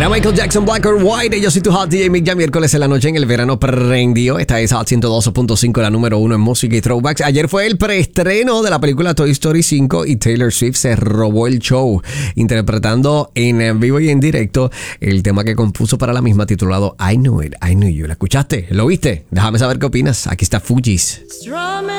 Era Michael Jackson, Black or White. Yo soy tu Hot DJ Mick. Ya miércoles en la noche en el verano prendió. Esta es Hot 112.5, la número 1 en música y throwbacks. Ayer fue el preestreno de la película Toy Story 5 y Taylor Swift se robó el show interpretando en vivo y en directo el tema que compuso para la misma titulado I Knew It, I Knew You. ¿La escuchaste? ¿Lo viste? Déjame saber qué opinas. Aquí está Fugees.